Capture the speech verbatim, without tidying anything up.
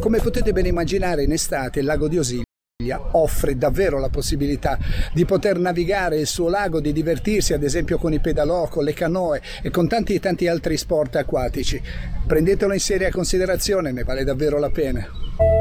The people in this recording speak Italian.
Come potete ben immaginare, in estate il lago di Osiglia offre davvero la possibilità di poter navigare il suo lago, di divertirsi ad esempio con i pedalò, con le canoe e con tanti e tanti altri sport acquatici. Prendetelo in seria considerazione, ne vale davvero la pena.